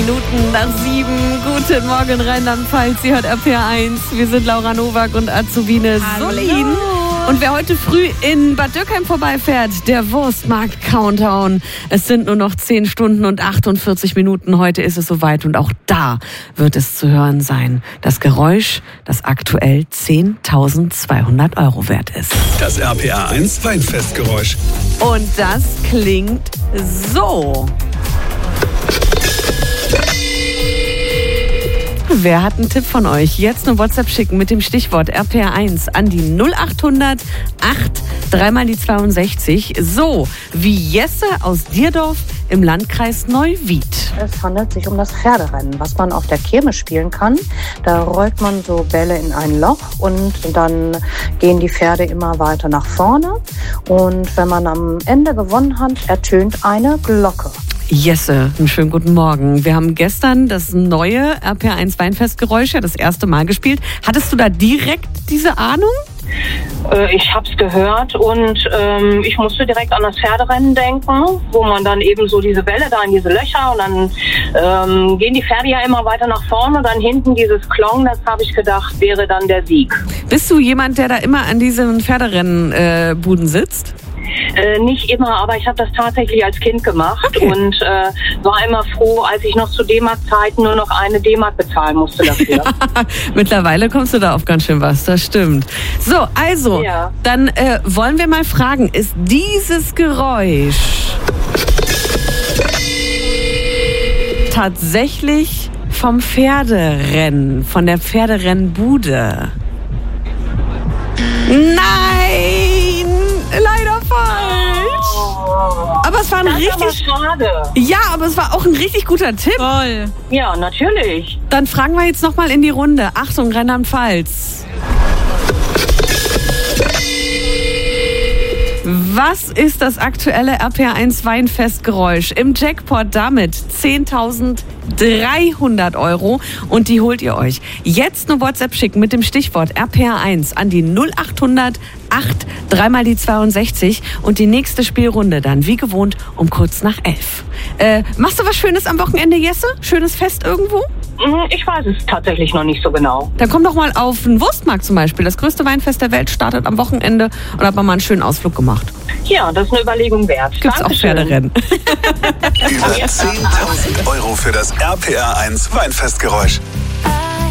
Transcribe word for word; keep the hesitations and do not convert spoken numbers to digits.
Minuten nach sieben. Guten Morgen, Rheinland-Pfalz. Sie hört R P R eins. Wir sind Laura Nowak und Azubine Solin. Und wer heute früh in Bad Dürkheim vorbeifährt, der Wurstmarkt-Countdown. Es sind nur noch zehn Stunden und achtundvierzig Minuten. Heute ist es soweit und auch da wird es zu hören sein. Das Geräusch, das aktuell zehntausendzweihundert Euro wert ist. Das R P R eins Weinfestgeräusch. Und das klingt so. Wer hat einen Tipp von euch? Jetzt eine WhatsApp schicken mit dem Stichwort R P R eins an die null achthundert acht dreimal die zweiundsechzig. So wie Jesse aus Dierdorf im Landkreis Neuwied. Es handelt sich um das Pferderennen, was man auf der Kirmes spielen kann. Da rollt man so Bälle in ein Loch und dann gehen die Pferde immer weiter nach vorne. Und wenn man am Ende gewonnen hat, ertönt eine Glocke. Jesse, einen schönen guten Morgen. Wir haben gestern das neue R P R eins Weinfestgeräusch ja das erste Mal gespielt. Hattest du da direkt diese Ahnung? Äh, ich hab's gehört und ähm, ich musste direkt an das Pferderennen denken, wo man dann eben so diese Bälle da in diese Löcher und dann ähm, gehen die Pferde ja immer weiter nach vorne und dann hinten dieses Klong, das habe ich gedacht, wäre dann der Sieg. Bist du jemand, der da immer an diesen Pferderennenbuden äh, sitzt? Äh, nicht immer, aber ich habe das tatsächlich als Kind gemacht okay. und äh, war immer froh, als ich noch zu D-Mark-Zeiten nur noch eine D-Mark bezahlen musste dafür. Mittlerweile kommst du da auf ganz schön was, das stimmt. So, also, ja. dann äh, wollen wir mal fragen, ist dieses Geräusch tatsächlich vom Pferderennen, von der Pferderennbude? Nein! Leider falsch. Oh, aber es war ein das richtig ist aber schade. Ja, aber es war auch ein richtig guter Tipp. Toll. Ja, natürlich. Dann fragen wir jetzt noch mal in die Runde. Achtung, Rheinland-Pfalz. Was ist das aktuelle R P R eins Weinfestgeräusch? Im Jackpot damit zehntausenddreihundert Euro und die holt ihr euch. Jetzt eine WhatsApp schicken mit dem Stichwort R P R eins an die null achthundert acht dreimal die zweiundsechzig und die nächste Spielrunde dann wie gewohnt um kurz nach elf. Äh, machst du was Schönes am Wochenende, Jesse? Schönes Fest irgendwo? Ich weiß es tatsächlich noch nicht so genau. Dann komm doch mal auf den Wurstmarkt zum Beispiel. Das größte Weinfest der Welt startet am Wochenende und hat man mal einen schönen Ausflug gemacht. Ja, das ist eine Überlegung wert. Gibt's Dankeschön. auch Pferderennen. Über zehntausend Euro für das R P R eins Weinfestgeräusch.